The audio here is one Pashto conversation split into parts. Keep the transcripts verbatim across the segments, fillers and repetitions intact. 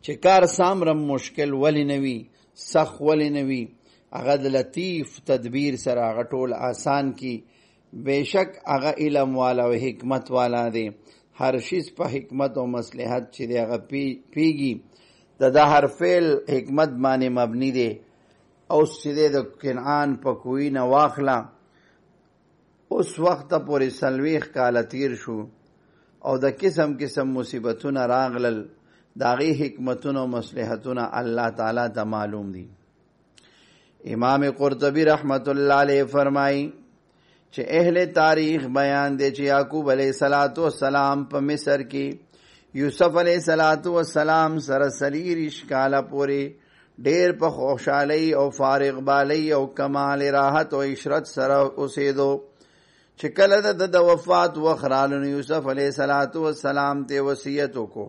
چې کار سامرم مشکل ولی نوی سخ ولی نوی هغه د لطیف تدبیر سره هغه ټول آسان کی بیشک هغه علم والا او حکمت والا دی هر شیز په حکمت او مصلحت چې دی هغه پی پیږي د د هر فعل حکمت باندې مبنی دی او چې د کنعان په کوی نه واخلا اوس وخت پورې سلويخ کال تیر شو او د قسم قسم مصیبتونه راغلل داغي حکمتونه او مصلحتونه الله تعالی ته معلوم دي. امام قرطبی رحمت الله علیه فرمایي چې اهل تاریخ بیان دي چې یعقوب علیه صلوات و سلام په مصر کې یوسف علیه صلوات و سلام سره سلیریش کاله پورې ډېر په خوشحالي او فارغ بالی او کمال راحت او عشرت سره اوسېدو چې کله د د وفات وخت رالو یوسف علیه صلوات و سلام ته وصیت وکړو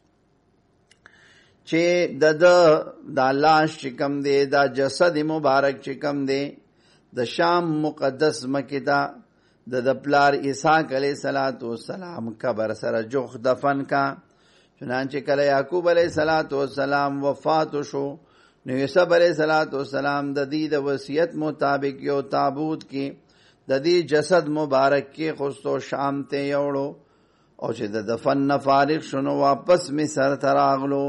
چې د د لاش چې کم دی دا جسد مبارک چې کم دی د شام مقدس مکه ته د د پلار اسحاق علیه صلوات و سلام قبر سره جوخ دفن کا. چنانچه کله یعقوب علیه صلوات و سلام وفات شو نو یوسف علیه صلوات و سلام د دې د وصیت مطابق یو تابوت کې د دې جسد مبارک کې خستو شام ته یوړو او چې د دفن نه فارغ شنو واپس مصر ته راغلو.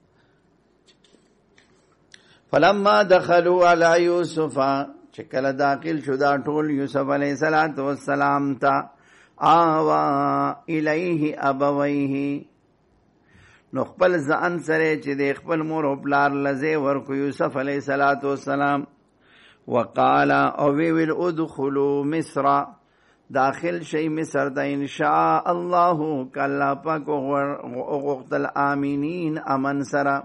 فلما دخلوا علی یوسف چې کله داخل شو دا ټول یوسف علیه السلام ته آوا الیه ابویه نو خپل ځان سره چې د خپل مور او پلار لزه ورکو یوسف علیه السلام وقال او وی ویل ادخلوا مصر داخل شي مصر ته ان شاء الله کلا پاک وغوقت الامینین امن سرا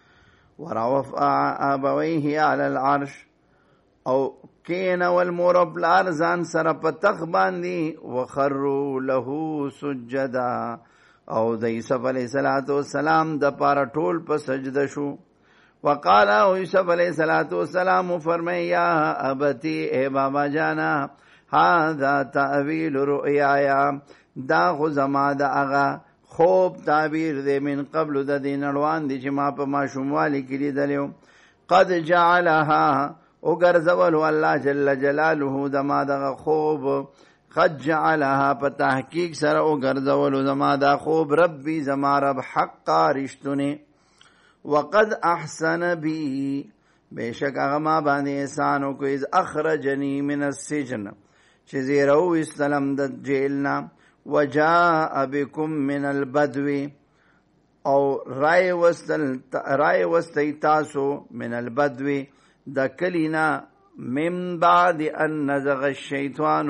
ورفع ابويه على العرش او کین والمور بلار ځان سره په تخ باندې وخروا له سجدا او د یوسف علیه السلام د پاره ټول په سجده شو. وقال یوسف علیه السلام فرمایا ابتی اے بابا جانا هذا تعویل رؤیایا دا خو زما د هغه خوب تعبیر دې من قبل د دین روان دي چې ما په ماشوموالي کې لیدلو قد جعلها او ګرځول الله جل جلاله د ما دغه خوب قد جعلها په تحقیق سره او ګرځول زما د خوب ربي زما رب حق رښتونه وقد احسن بي بشک هغه ما باندې احسان او کوي اخرجني من السجن چې زیرو استلم د جیلنا وجاء بكم من البدو او رای وستل رای وستی تاسو من البدو د کلینا من بعد ان نزغ الشیطان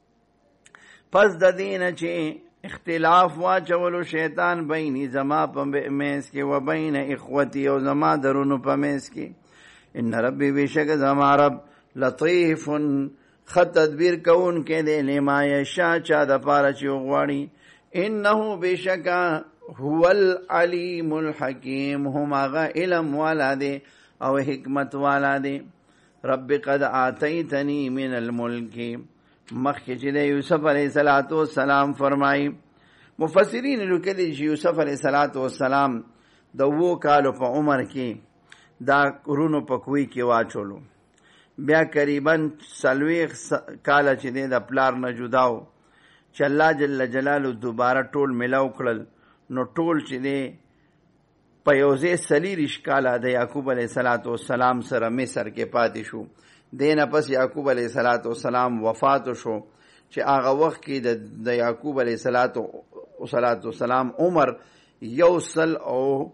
پس د دین چې اختلاف واچولو شیطان بینی زما په میس کې و بین اخوتی او زما درونو په میس کې ان ربی بشک زما رب لطیف خط تدبیر کون کې دې لما یشا چا د پاره چې غواړي انه بشکا هو العلیم الحکیم هما علم والا دی او حکمت والا دی. رب قد آتیتنی من الملک مخکې چې د یوسف علیه السلام فرمایي مفسرین لیکلي چې یوسف علیه السلام د وو کالو په عمر کې دا ورونو په کوی کې واچولو بیا قریبا سلویخ کاله چې د پلار نه جداو چې الله جل جلاله دوباره ټول ملاو کړل نو ټول چې دی په یوځای سلیریش کاله د یعقوب علیه السلام سره مصر کې پاتې شو. دینه پس یعقوب علیه السلام وفات شو چې هغه وخت کې د یعقوب علیه السلام عمر یو سل او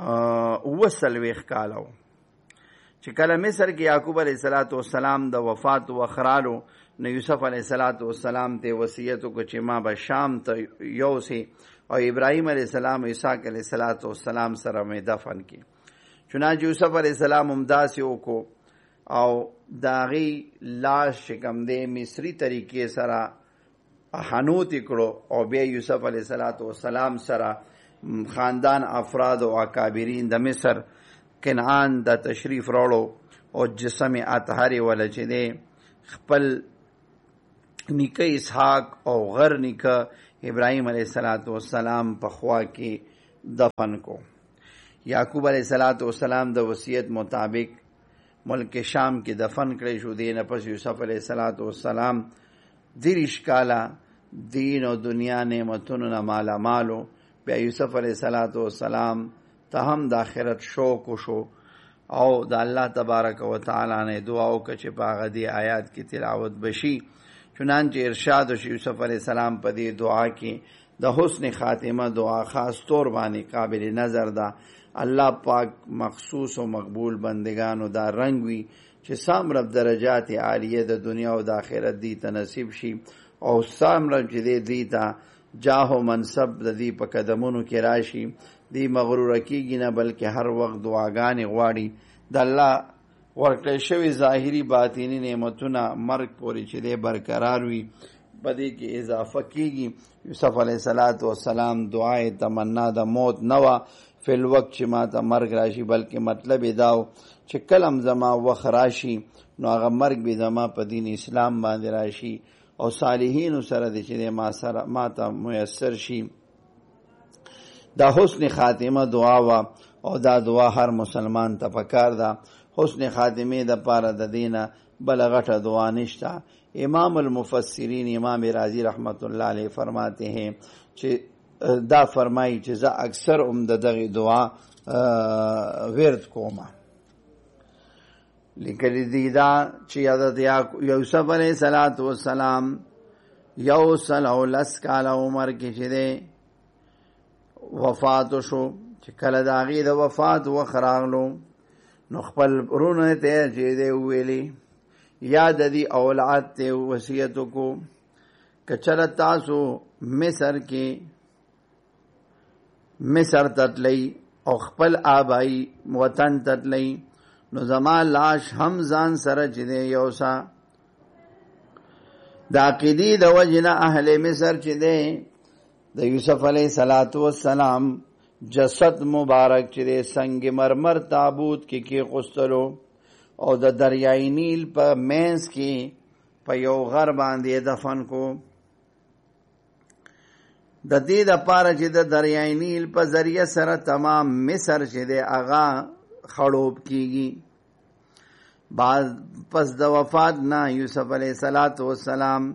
وسلویخ کالو چې کله مصر کې یعقوب علیه السلام د وفات وخرالو نو یوسف علیه السلام ته وصیت وکړ چې ما به شام ته یوسي او ابراهیم علیه السلام اسحاق علیه السلام سره مې دفن کی. چنانچه یوسف علیه السلام هم داسې وکړو او داغي لاش چې کوم دی مصری طریقې سره حنوت کړو او بیا یوسف علیه السلام سره خاندان افراد او اکابرین د مصر کنعان د تشریف راوړو او جسم اطهر ول چې دی خپل نیکه اسحاق او غر نیکه ابراهیم علیه السلام په خوا کې دفن کو. یعقوب علیہ الصلوۃ والسلام د وصیت مطابق ملک شام کې دفن کړی شو. دین پس یوسف علیہ الصلوۃ والسلام دریش کالا دین او دنیا نعمتونو نه مالا مالو. بیا یوسف علیہ الصلوۃ والسلام ته هم د آخرت شوق شو او د الله تبارک و تعالی نه دعا وکړه چې په هغه دی آیات کې تلاوت بشي. چنانچه ارشاد وشي یوسف علیہ السلام په دې دعا کې د حسن خاتمه دعا خاص طور باندې قابل نظر ده. الله پاک مخصوص او مقبول بندگانو دا رنگ وي چې سام رب درجات عالیه د دنیا او د آخرت دی ته نصیب شي او سام رب چې دی دی ته جاه او منصب د دې په قدمونو کې راشي. دی مغرور کیږي نه بلکې هر وخت دعاګانې غواړي. د الله ورکړی شوی ظاهري باطینی نعمتونه مرګ پورې چې دی برقرار وي په دې کې اضافه کیږي. یوسف علیہ الصلوۃ والسلام دعای تمنا د موت نه وه فی الوقت چې ما ته مرګ راشي، بلکې مطلب یې دا و چې کلم زما وخت راشي نو هغه مرګ به زما په دین اسلام باندې راشي او صالحینو سره د چې ما سره ما ته میسر شي. دا حسن خاتمه دعا وا او دا دعا هر مسلمان ته پکار ده. حسن خاتمه د پاره د دینه بل غټه دعا نشته. امام المفسرین امام رازی رحمت الله علیه فرماتے ہیں چې دا فرمایي چې زه اکثر هم د دغه دعا ورد کوم. لیکلی دی دا چې حضرت یوسف علیہ الصلوۃ والسلام یو سل او لس کال عمر کې چې دی وفات شو. چې کله د هغې د وفات وخت راغلو نو خپل ورونه ته چې دی وویلي یا د دې اولاد ته وصیت وکړو که چېرې تاسو مصر کې مصر ته تلئ او خپل آبائی وطن ته تلئ نو زما لاش هم ځان سره چې دی یوسا. د عقیدې د وجې نه اهل مصر چې دی د یوسف علیہ الصلوۃ والسلام جسد مبارک چې دی سنگ مرمر تابوت کې کې غوستلو او د دریای نیل په مینس کې په یو غر باندې دفن کو. د دې د پاره چې د دریای نیل په ذریعہ سره تمام مصر چې دی هغه خړوب کیږي. بعد پس د وفات نه یوسف علیہ الصلوۃ والسلام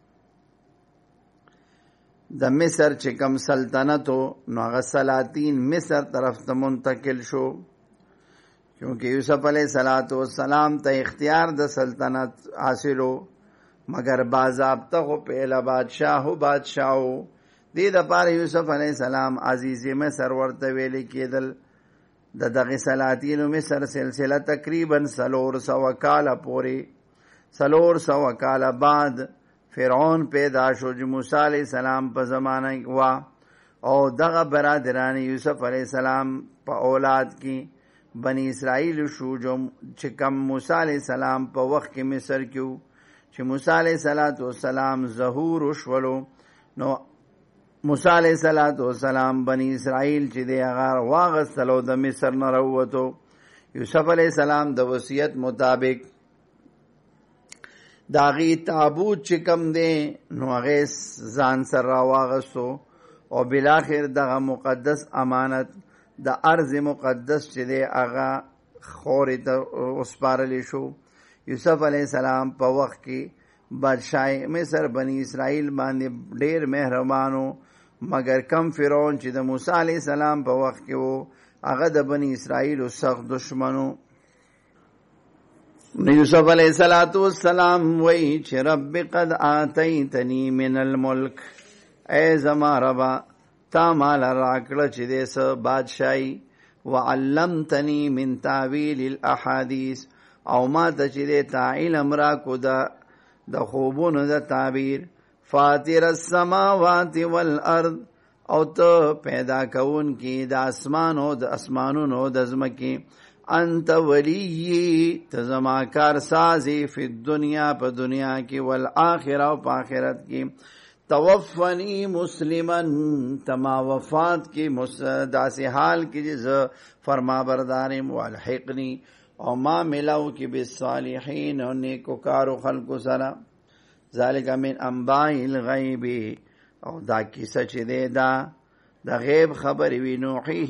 د مصر چې کم سلطنتو نو هغه سلاطین مصر طرف ته منتقل شو. کیونکہ یوسف علیہ الصلوۃ والسلام ته اختیار د سلطنت حاصلو مگر باضابطه خو پهلا بادشاہ هو بادشاہ و. دې د پاره یوسف علیہ السلام عزیز مصر ورته ویل کېدل. د دغه سلاطینو مصر سلسله تقریبا سلور سو کاله پورې سلور سو کاله بعد فرعون پیدا شو چې موسی علیہ السلام په زمانه کې وا او دغه برادران یوسف علیہ السلام په اولاد کې بنی اسرائیل شو جو چې کم موسی علیہ السلام په وخت کې مصر کې چې موسی علیہ السلام ظهور وشولو نو موسی علیہ الصلوۃ والسلام بنی اسرائیل چې دی هغه واغستلو د مصر نه راووتو. یوسف علیہ السلام د وصیت مطابق د هغې تابوت چې کم دی نو هغې ځان سره راواغستو او بالاخر دغه مقدس امانت د ارض مقدس چې دی هغه خورې ته وسپارلی شو. یوسف علیہ السلام په وخت کې بادشاہ مصر بنی اسرائیل باندې ډیر مهربانو مگر کم فرعون چې د موسی علیہ السلام په وخت کې وو هغه د بنی اسرائیل سخت دشمنو. نو یوسف علیہ الصلوۃ والسلام وی چې رب قد آتیتنی من الملک، اے زما ربا تا مال راکړه چې دې بادشاہي، وعلمتنی من تعویل الاحادیث او ما ته چې دې تا علم راکو د خوبونو د تعبیر، فاطر السماوات والارض او ته پیدا کون کی د اسمانو د اسمانونو د ځمکې، انت ولی ته زما کار سازی فی الدنیا په دنیا کې، والآخرة او په آخرت کې، توفنی مسلمن تما وفات کی داسې حال کې چې زه فرما بردارم، والحقنی او ما ملاو کی بالصالحین او نیکو کارو خلقو سره، ذالک من انباء الغیب او دا کیسه چې دی دا د غیب خبر وی نوحی